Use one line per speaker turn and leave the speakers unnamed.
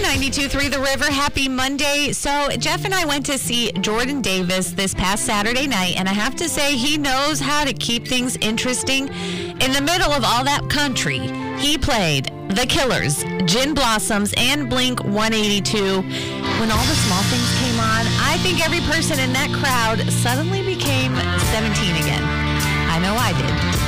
92.3 The River. Happy Monday. So Jeff and I went to see Jordan Davis this past Saturday night, and I have to say he knows how to keep things interesting. In the middle of all that country, he played The Killers, Gin Blossoms, and Blink 182. When all the small things came on, I think every person in that crowd suddenly became 17 again. I know I did.